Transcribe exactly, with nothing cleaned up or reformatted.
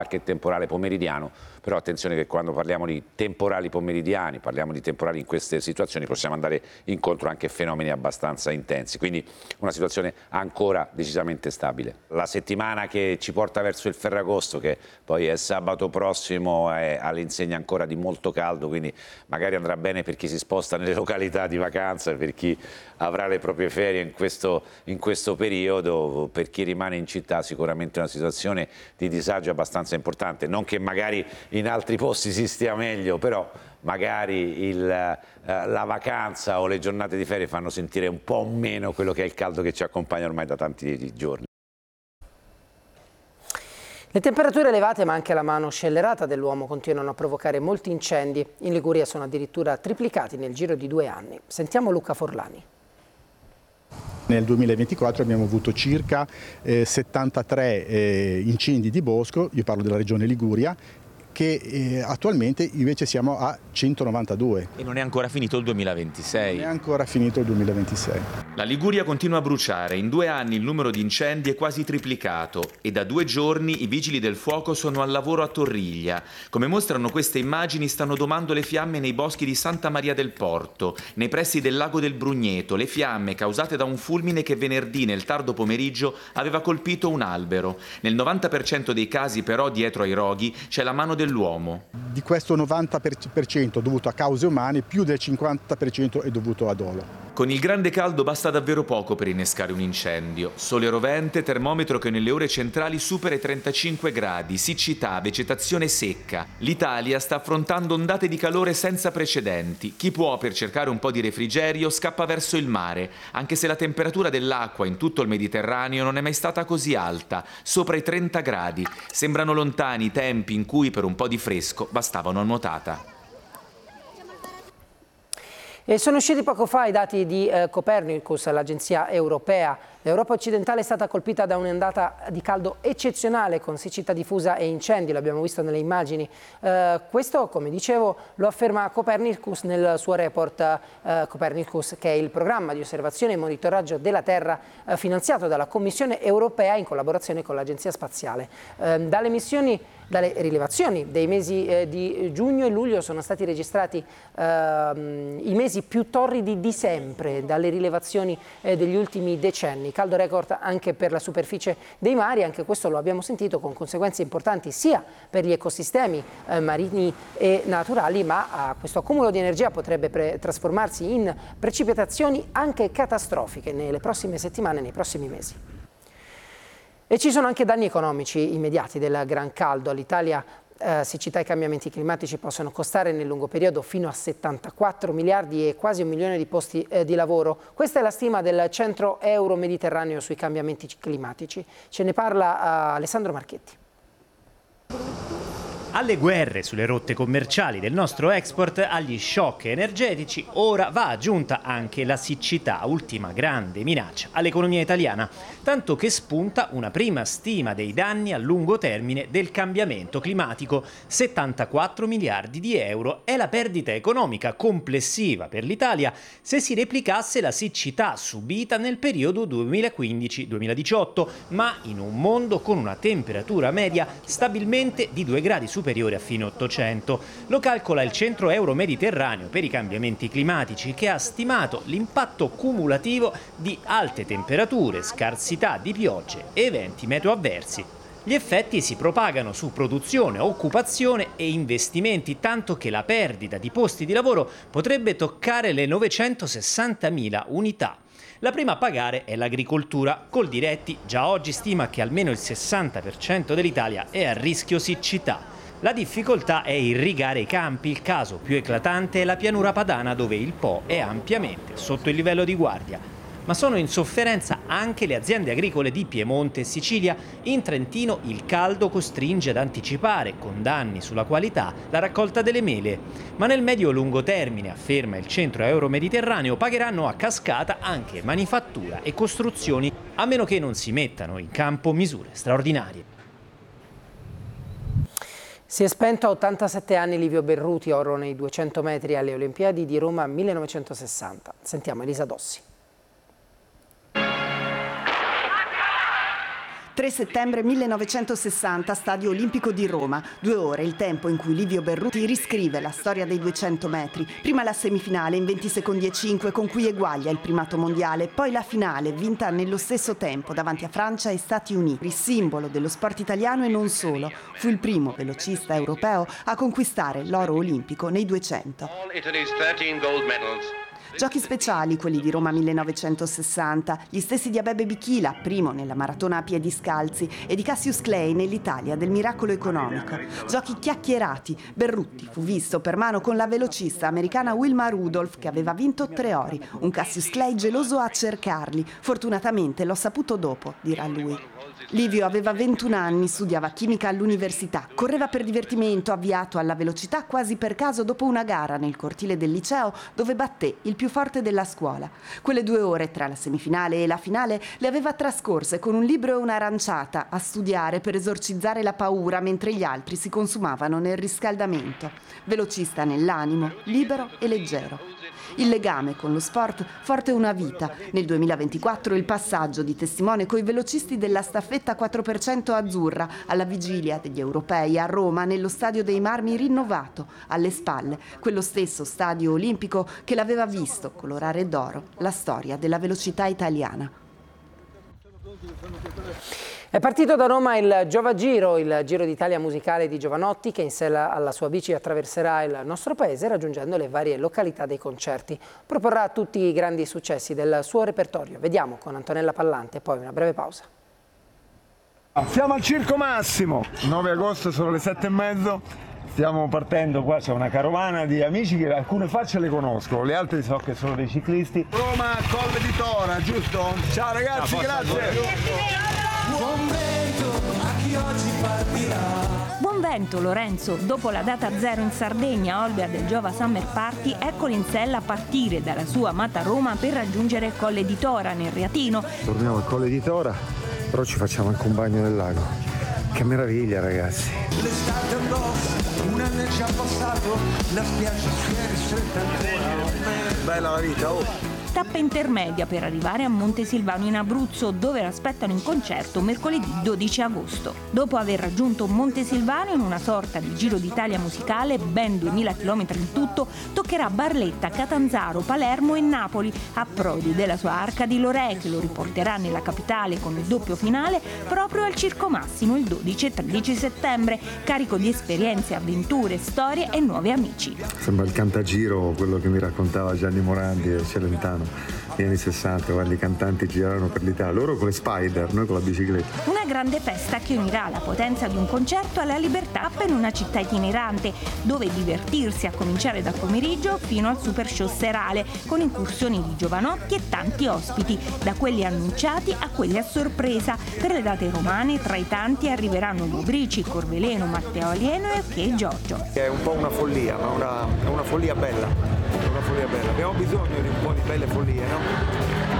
qualche temporale pomeridiano, però attenzione che quando parliamo di temporali pomeridiani, parliamo di temporali in queste situazioni, possiamo andare incontro anche a fenomeni abbastanza intensi, quindi una situazione ancora decisamente stabile. La settimana che ci porta verso il Ferragosto, che poi è sabato prossimo, è all'insegna ancora di molto caldo, quindi magari andrà bene per chi si sposta nelle località di vacanza, per chi avrà le proprie ferie in questo, in questo periodo, per chi rimane in città sicuramente una situazione di disagio abbastanza importante, non che magari in altri posti si stia meglio, però magari il, eh, la vacanza o le giornate di ferie fanno sentire un po' meno quello che è il caldo che ci accompagna ormai da tanti giorni. Le temperature elevate ma anche la mano scellerata dell'uomo continuano a provocare molti incendi. In Liguria sono addirittura triplicati nel giro di due anni. Sentiamo Luca Forlani. Nel duemilaventiquattro abbiamo avuto circa eh, settantatré eh, incendi di bosco, io parlo della regione Liguria, che eh, attualmente invece siamo a centonovantadue. E non è ancora finito il duemilaventisei. Non è ancora finito il duemilaventisei. La Liguria continua a bruciare. In due anni il numero di incendi è quasi triplicato e da due giorni i vigili del fuoco sono al lavoro a Torriglia. Come mostrano queste immagini, stanno domando le fiamme nei boschi di Santa Maria del Porto, nei pressi del lago del Brugneto, le fiamme causate da un fulmine che venerdì nel tardo pomeriggio aveva colpito un albero. Nel novanta per cento dei casi però dietro ai roghi c'è la mano dell'uomo. Di questo novanta per cento dovuto a cause umane, più del cinquanta per cento è dovuto a dolo. Con il grande caldo basta davvero poco per innescare un incendio. Sole rovente, termometro che nelle ore centrali supera i trentacinque gradi, siccità, vegetazione secca. L'Italia sta affrontando ondate di calore senza precedenti. Chi può, per cercare un po' di refrigerio, scappa verso il mare, anche se la temperatura dell'acqua in tutto il Mediterraneo non è mai stata così alta, sopra i trenta gradi. Sembrano lontani i tempi in cui per un po' di fresco bastava una nuotata. E sono usciti poco fa i dati di eh, Copernicus, l'agenzia europea. L'Europa occidentale è stata colpita da un'ondata di caldo eccezionale con siccità diffusa e incendi, l'abbiamo visto nelle immagini. Eh, questo, come dicevo, lo afferma Copernicus nel suo report. Eh, Copernicus, che è il programma di osservazione e monitoraggio della Terra eh, finanziato dalla Commissione europea in collaborazione con l'Agenzia Spaziale. Eh, dalle missioni Dalle rilevazioni dei mesi eh, di giugno e luglio sono stati registrati eh, i mesi più torridi di sempre dalle rilevazioni eh, degli ultimi decenni. Caldo record anche per la superficie dei mari, anche questo lo abbiamo sentito, con conseguenze importanti sia per gli ecosistemi eh, marini e naturali, ma eh, questo accumulo di energia potrebbe trasformarsi in precipitazioni anche catastrofiche nelle prossime settimane, nei prossimi mesi. E ci sono anche danni economici immediati del gran caldo. All'Italia eh, siccità e cambiamenti climatici possono costare nel lungo periodo fino a settantaquattro miliardi e quasi un milione di posti eh, di lavoro. Questa è la stima del Centro Euro Mediterraneo sui cambiamenti climatici. Ce ne parla eh, Alessandro Marchetti. Alle guerre sulle rotte commerciali del nostro export, agli shock energetici, ora va aggiunta anche la siccità, ultima grande minaccia all'economia italiana, tanto che spunta una prima stima dei danni a lungo termine del cambiamento climatico. settantaquattro miliardi di euro è la perdita economica complessiva per l'Italia se si replicasse la siccità subita nel periodo duemilaquindici duemiladiciotto, ma in un mondo con una temperatura media stabilmente di due gradi superiore superiore a fine ottocento. Lo calcola il Centro Euro Mediterraneo per i cambiamenti climatici, che ha stimato l'impatto cumulativo di alte temperature, scarsità di piogge e eventi meteo avversi. Gli effetti si propagano su produzione, occupazione e investimenti, tanto che la perdita di posti di lavoro potrebbe toccare le novecentosessantamila unità. La prima a pagare è l'agricoltura. Coldiretti già oggi stima che almeno il sessanta per cento dell'Italia è a rischio siccità. La difficoltà è irrigare i campi, il caso più eclatante è la pianura padana, dove il Po è ampiamente sotto il livello di guardia. Ma sono in sofferenza anche le aziende agricole di Piemonte e Sicilia. In Trentino il caldo costringe ad anticipare, con danni sulla qualità, la raccolta delle mele. Ma nel medio-lungo termine, afferma il Centro Euro Mediterraneo, pagheranno a cascata anche manifattura e costruzioni, a meno che non si mettano in campo misure straordinarie. Si è spento a ottantasette anni Livio Berruti, oro nei duecento metri alle Olimpiadi di Roma millenovecentosessanta. Sentiamo Elisa Dossi. tre settembre millenovecentosessanta, Stadio Olimpico di Roma. Due ore, il tempo in cui Livio Berruti riscrive la storia dei duecento metri. Prima la semifinale in venti secondi e cinque con cui eguaglia il primato mondiale, poi la finale vinta nello stesso tempo davanti a Francia e Stati Uniti. Il simbolo dello sport italiano e non solo. Fu il primo velocista europeo a conquistare l'oro olimpico nei duecento. Giochi speciali, quelli di Roma millenovecentosessanta, gli stessi di Abebe Bikila, primo nella maratona a piedi scalzi, e di Cassius Clay nell'Italia del miracolo economico. Giochi chiacchierati. Berruti fu visto per mano con la velocista americana Wilma Rudolph, che aveva vinto tre ori. Un Cassius Clay geloso a cercarli. Fortunatamente l'ho saputo dopo, dirà lui. Livio aveva ventuno anni, studiava chimica all'università, correva per divertimento, avviato alla velocità quasi per caso dopo una gara nel cortile del liceo dove batté il più forte della scuola. Quelle due ore tra la semifinale e la finale le aveva trascorse con un libro e un'aranciata a studiare per esorcizzare la paura mentre gli altri si consumavano nel riscaldamento. Velocista nell'animo, libero e leggero. Il legame con lo sport forte una vita. Nel duemilaventiquattro il passaggio di testimone coi velocisti della staffetta quattro per cento azzurra alla vigilia degli europei a Roma nello Stadio dei Marmi rinnovato, alle spalle quello stesso stadio olimpico che l'aveva visto colorare d'oro la storia della velocità italiana. È partito da Roma il Giovagiro, il Giro d'Italia musicale di Jovanotti, che in sella alla sua bici attraverserà il nostro paese raggiungendo le varie località dei concerti. Proporrà tutti i grandi successi del suo repertorio. Vediamo con Antonella Pallante, poi una breve pausa. Siamo al Circo Massimo, nove agosto, sono le sette e mezzo. Stiamo partendo, qua c'è una carovana di amici che alcune facce le conosco, le altre so che sono dei ciclisti. Roma, Colle di Tora, giusto? Ciao ragazzi, Ciao, grazie! Buon vento a chi oggi partirà. Buon vento Lorenzo, dopo la data zero in Sardegna, Olbia del Giova Summer Party, eccolo in sella a partire dalla sua amata Roma per raggiungere il Colle di Tora nel Reatino. Torniamo al Colle di Tora, però ci facciamo anche un bagno nel lago. Che meraviglia ragazzi! L'estate addosso, un anno è già passato, la spiaggia si è ristretta ancora. Bella la vita, oh! Tappa intermedia per arrivare a Montesilvano in Abruzzo, dove l'aspettano in concerto mercoledì dodici agosto. Dopo aver raggiunto Montesilvano in una sorta di Giro d'Italia musicale, ben duemila chilometri in tutto, toccherà Barletta, Catanzaro, Palermo e Napoli, a prodi della sua Arca di Lorè, che lo riporterà nella capitale con il doppio finale proprio al Circo Massimo il dodici e tredici settembre, carico di esperienze, avventure, storie e nuovi amici. Sembra il cantagiro, quello che mi raccontava Gianni Morandi e Celentano. Negli anni sessanta, quando i cantanti giravano per l'Italia, loro con le Spider, noi con la bicicletta. Una grande festa che unirà la potenza di un concerto alla libertà per una città itinerante, dove divertirsi a cominciare dal pomeriggio fino al super show serale, con incursioni di Jovanotti e tanti ospiti, da quelli annunciati a quelli a sorpresa. Per le date romane, tra i tanti arriveranno Lubrici, Corveleno, Matteo Alieno e Ok Giorgio. È un po' una follia, ma una, è una follia bella. È una follia bella. Abbiamo bisogno di un po' di belle follie, no?